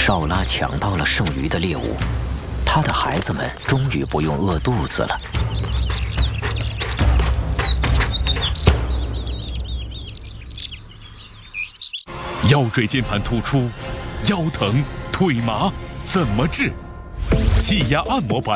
少拉抢到了剩余的猎物，他的孩子们终于不用饿肚子了。 腰椎间盘突出，腰疼腿麻怎么治？气压按摩板